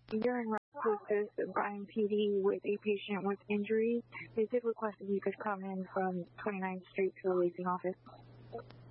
You're in Roscoe's Bryan PD with a patient with injuries. They did request that you could come in from 29th Street to the leasing office.